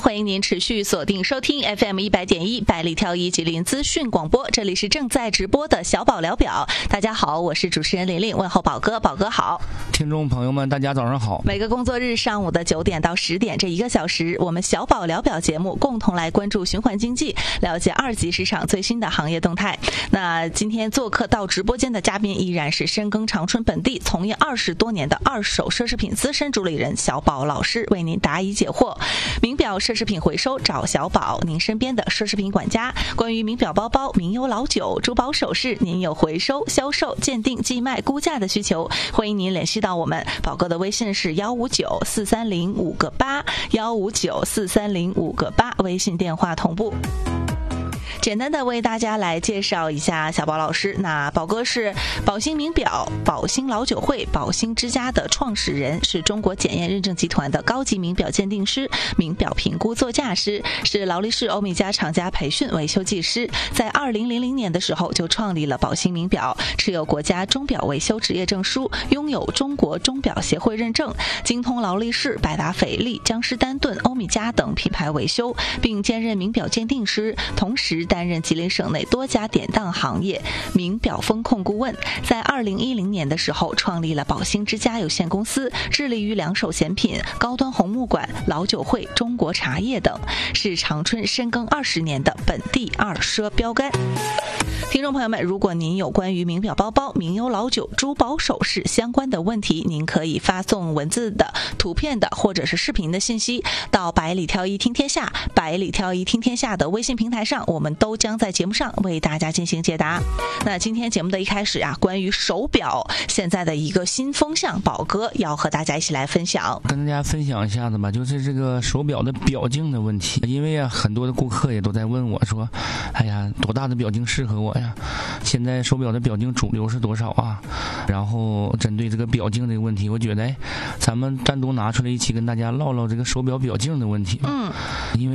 欢迎您持续锁定收听 FM100.1百里挑一吉林资讯广播，这里是正在直播的小宝聊表。大家好，我是主持人玲玲，问候宝哥，宝哥好。 听众朋友们，大家早上好。 每个工作日上午的9点到10点这1个小时，我们小宝聊表节目共同来关注循环经济，了解2级市场最新的行业动态。那今天做客到直播间的嘉宾依然是深耕长春本地从业20多年的二手奢侈品资深主理人小宝老师，为您答疑解惑。名表奢侈品回收找小宝，您身边的奢侈品管家。关于名表包包、名优老酒、珠宝首饰，您有回收、销售、鉴定、寄卖、估价的需求，欢迎您联系到我们。宝哥的微信是159-430-5个8，159-430-5个8，微信电话同步。简单的为大家来介绍一下小宝老师。那宝哥是宝兴名表、宝兴老酒会、宝兴之家的创始人，是中国检验认证集团的高级名表鉴定师、名表评估座驾师，是劳力士欧米茄厂家培训维修技师。在2000年的时候就创立了宝兴名表，持有国家钟表维修职业证书，拥有中国钟表协会认证，精通劳力士、百达翡丽、江诗丹顿、欧米茄等品牌维修，并兼任名表鉴定师，同时担任吉林省内多家典当行业名表风控顾问。在2010年的时候创立了宝兴之家有限公司，致力于两手显品、高端红木馆、老酒会、中国茶叶等，是长春深耕20年的本地二奢标杆。听众朋友们，如果您有关于名表包包、名优老酒、珠宝首饰相关的问题，您可以发送文字的、图片的或者是视频的信息到百里挑一听天下、百里挑一听天下的微信平台上，我们都将在节目上为大家进行解答。那今天节目的一开始啊，关于手表现在的一个新风向，宝哥要和大家一起来分享。 跟大家分享一下子吧，就是这个手表的表径的问题。因为啊，很多的顾客也都在问我说，哎呀，多大的表径适合我呀？现在手表的表径主流是多少啊？然后针对这个表径这个问题，我觉得咱们单独拿出来一起跟大家唠唠这个手表表径的问题。因为